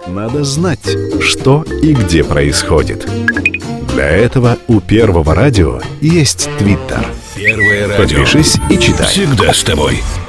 Надо знать, что и где происходит. Для этого у Первого радио есть Твиттер. Первое радио. Подпишись и читай. Всегда с тобой.